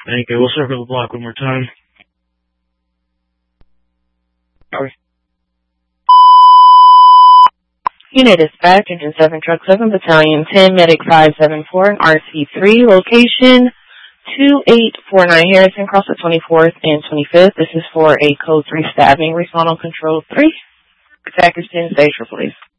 Thank you. We'll circle the block one more time. Sorry. Unit dispatch, Engine 7, Truck 7, Battalion 10, Medic 574, and RC3, location 2849 Harrison, across the 24th and 25th. This is for a Code 3 stabbing. Respond on Control 3. Attackers 10, stage for police.